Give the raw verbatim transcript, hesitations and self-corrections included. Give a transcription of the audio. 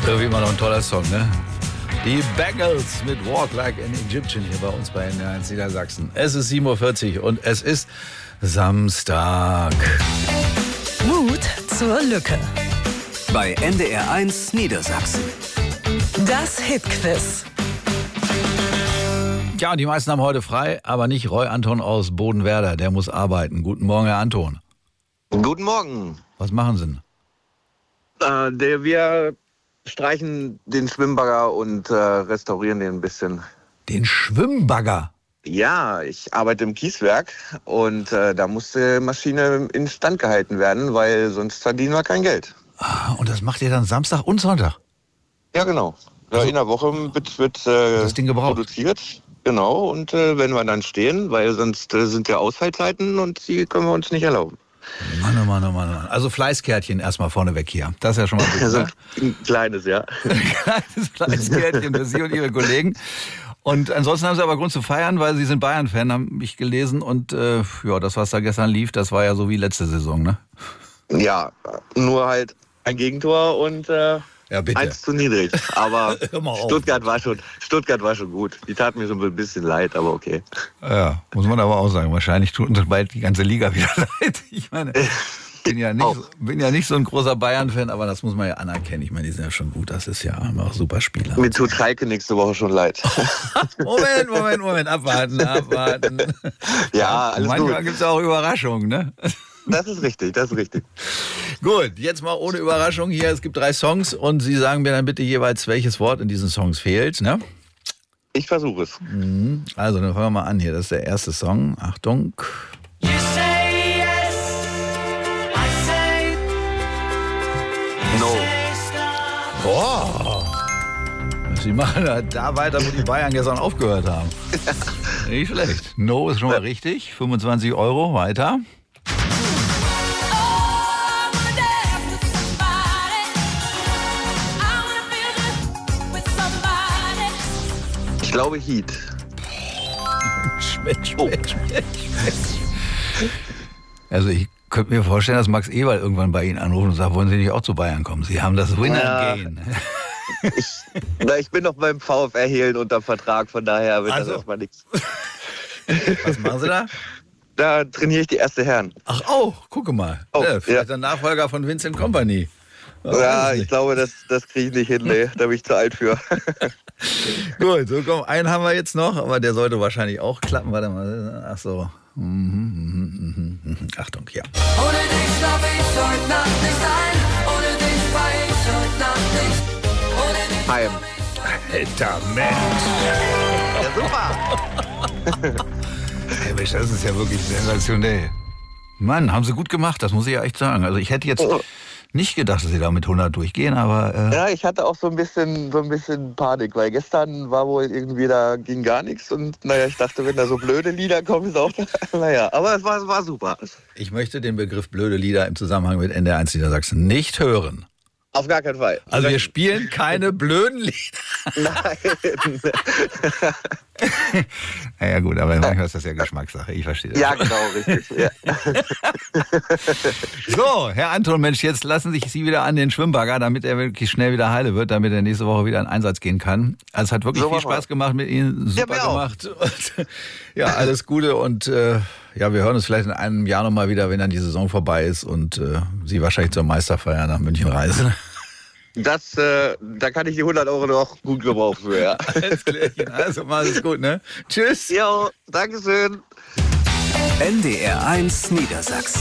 Irgendwie immer noch ein toller Song, ne? Die Bangles mit Walk Like an Egyptian hier bei uns bei N D R eins Niedersachsen. Es ist sieben Uhr vierzig und es ist Samstag. Mut zur Lücke. Bei N D R eins Niedersachsen. Das Hitquiz. Ja, die meisten haben heute frei, aber nicht Roy Anton aus Bodenwerder. Der muss arbeiten. Guten Morgen, Herr Anton. Guten Morgen. Was machen Sie denn? Äh, der, wir streichen den Schwimmbagger und äh, restaurieren den ein bisschen. Den Schwimmbagger? Ja, ich arbeite im Kieswerk und äh, da muss die Maschine instand gehalten werden, weil sonst verdienen wir kein Geld. Ah, und das macht ihr dann Samstag und Sonntag? Ja, genau. Ja, Also, in der Woche wird, wird äh, das Ding gebraucht. produziert. Genau, und äh, wenn wir dann stehen, weil sonst äh, sind ja Ausfallzeiten und die können wir uns nicht erlauben. Mann, oh Mann, oh Mann, oh Mann. Also Fleißkärtchen erstmal vorneweg hier. Das ist ja schon mal gut. Also Ne? ein kleines, ja. Ein kleines Fleißkärtchen für Sie und Ihre Kollegen. Und ansonsten haben Sie aber Grund zu feiern, weil Sie sind Bayern-Fan, habe ich gelesen. Und äh, ja, das, was da gestern lief, das war ja so wie letzte Saison, ne? Ja, nur halt ein Gegentor und äh, Ja, bitte. eins zu niedrig. Aber Hör mal auf. Stuttgart war schon, Stuttgart war schon gut. Die tat mir so ein bisschen leid, aber okay. Ja, muss man aber auch sagen. Wahrscheinlich tut uns bald die ganze Liga wieder leid. Ich meine, bin ja nicht, bin ja nicht so ein großer Bayern-Fan, aber das muss man ja anerkennen. Ich meine, die sind ja schon gut. Das ist ja immer auch super Spieler. Mir tut Schalke nächste Woche schon leid. Moment, Moment, Moment. Abwarten, abwarten. Ja, alles Manchmal gut. gibt es auch Überraschungen, ne? Das ist richtig, das ist richtig. Gut, jetzt mal ohne Überraschung hier. Es gibt drei Songs und Sie sagen mir dann bitte jeweils, welches Wort in diesen Songs fehlt, ne? Ich versuche es. Mhm. Also, dann fangen wir mal an hier. Das ist der erste Song. Achtung. No. Boah. Sie machen da weiter, wo die Bayern gestern aufgehört haben. Nicht schlecht. No ist schon mal richtig. fünfundzwanzig Euro. Weiter. Ich glaube Heat. Mensch, Mensch, Mensch, Mensch. Also ich könnte mir vorstellen, dass Max Eberl irgendwann bei Ihnen anruft und sagt, wollen Sie nicht auch zu Bayern kommen? Sie haben das Winner-Gehen. Ja. Ich, na, ich bin noch beim VfR Hehlen unter Vertrag, von daher wird Also. das erstmal nichts. Was machen Sie da? Da trainiere ich die erste Herren. Ach, oh, gucke mal. Oh, ja, vielleicht ja. der Nachfolger von Vincent Kompany. Oh, Ja, weiß ich nicht. glaube, das, das kriege ich nicht hin. Nee, da bin ich zu alt für. Gut, so komm, einen haben wir jetzt noch, aber der sollte wahrscheinlich auch klappen. Warte mal. Ach so. Mhm, mhm, mhm, mhm. Achtung, ja. Ohne dich schlafe ich heute Nacht nicht ein. Ohne dich feier ich heute Nacht nicht. Ohne dich Heim. Alter Mensch. Ja, super. Hey, Mensch, das ist ja wirklich sensationell. Mann, haben Sie gut gemacht, das muss ich ja echt sagen. Also ich hätte jetzt nicht gedacht, dass Sie da mit hundert durchgehen, aber... Äh, Ja, ich hatte auch so ein bisschen, so ein bisschen Panik, weil gestern war wohl irgendwie, da ging gar nichts und naja, ich dachte, wenn da so blöde Lieder kommen, ist auch, naja, aber es war, es war super. ich möchte den Begriff blöde Lieder im Zusammenhang mit N D R eins Niedersachsen nicht hören. Auf gar keinen Fall. Also wir spielen keine blöden Lieder. Nein. Naja gut, aber manchmal ist das ja Geschmackssache, ich verstehe das. Ja, genau, richtig. Ja. So, Herr Anton, Mensch, jetzt lassen sich Sie wieder an den Schwimmbagger, damit er wirklich schnell wieder heile wird, damit er nächste Woche wieder in Einsatz gehen kann. Also es hat wirklich So viel machen wir. Spaß gemacht mit Ihnen, super mir auch. gemacht. Und, ja, alles Gute und äh, ja, wir hören uns vielleicht in einem Jahr nochmal wieder, wenn dann die Saison vorbei ist und äh, Sie wahrscheinlich zur Meisterfeier nach München reisen. Das, äh, da kann ich die hundert Euro noch gut gebrauchen für, ja. Alles klärchen, also mach es gut, ne? Tschüss. Jo, Dankeschön. N D R eins Niedersachsen.